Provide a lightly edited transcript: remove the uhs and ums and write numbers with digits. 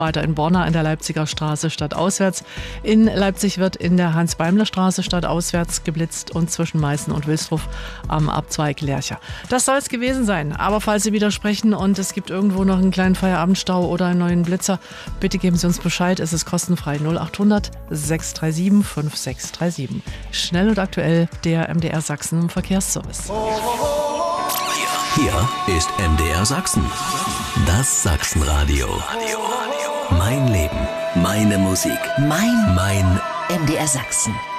Weiter in Borna in der Leipziger Straße stadtauswärts. In Leipzig wird in der Hans-Beimler-Straße stadtauswärts geblitzt und zwischen Meißen und Wilsdruf am Abzweig Lercher. Das soll es gewesen sein. Aber falls Sie widersprechen und es gibt irgendwo noch einen kleinen Feierabendstau oder einen neuen Blitzer, bitte geben Sie uns Bescheid. Es ist kostenfrei 0800 637 5637. Schnell und aktuell der MDR Sachsen Verkehrsservice. Hier ist MDR Sachsen. Das Sachsenradio. Mein Leben, meine Musik, mein MDR Sachsen.